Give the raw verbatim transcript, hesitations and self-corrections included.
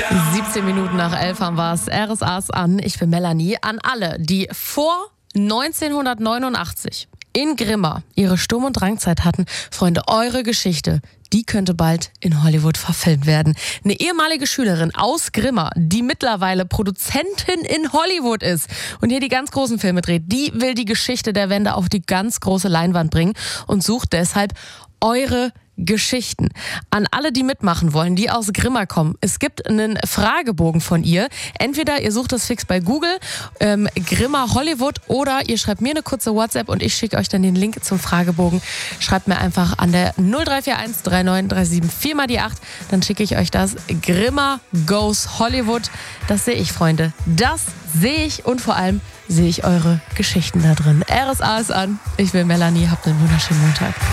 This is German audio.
siebzehn Minuten nach elf haben wir es. R S A's an. Ich bin Melanie. An alle, die vor neunzehnhundertneunundachtzig in Grimma ihre Sturm- und Drangzeit hatten. Freunde, eure Geschichte, die könnte bald in Hollywood verfilmt werden. Eine ehemalige Schülerin aus Grimma, die mittlerweile Produzentin in Hollywood ist und hier die ganz großen Filme dreht, die will die Geschichte der Wende auf die ganz große Leinwand bringen und sucht deshalb eure Geschichten. An alle, die mitmachen wollen, die aus Grimma kommen. Es gibt einen Fragebogen von ihr. Entweder ihr sucht das fix bei Google, ähm, Grimma Hollywood, oder ihr schreibt mir eine kurze WhatsApp und ich schicke euch dann den Link zum Fragebogen. Schreibt mir einfach an der null drei vier eins drei neun drei sieben vier mal die acht. Dann schicke ich euch das. Grimma Goes Hollywood. Das sehe ich, Freunde. Das sehe ich und vor allem sehe ich eure Geschichten da drin. R S A ist an. Ich bin Melanie. Habt einen wunderschönen Montag.